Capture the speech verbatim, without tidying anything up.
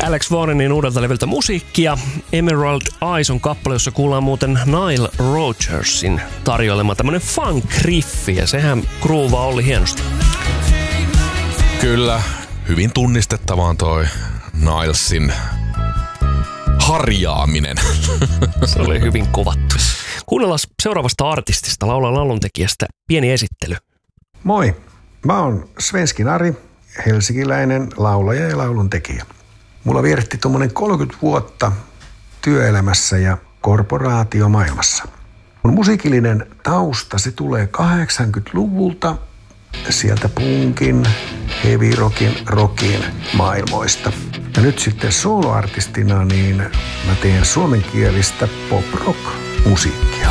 Alex Warrenin uudelta levyltä musiikkia. Emerald Eyes on kappale, jossa kuullaan muuten Nile Rodgersin tarjoilema tämmönen funk-riffi, ja sehän groovaa Olli hienosti. Kyllä, hyvin tunnistettava on toi Nilesin harjaaminen. Se oli hyvin kuvattu. Kuunnellaan seuraavasta artistista, laulaa lauluntekijästä, pieni esittely. Moi, mä oon Svenskin Ari, helsinkiläinen laulaja ja lauluntekijä. Mulla vieretti tuommoinen kolmekymmentä vuotta työelämässä ja korporaatiomaailmassa. Mun musiikillinen tausta, se tulee kahdeksankymmentäluvulta sieltä punkin, heavy rockin, rockin maailmoista. Ja nyt sitten soloartistina niin mä teen suomenkielistä pop-rock musiikkia.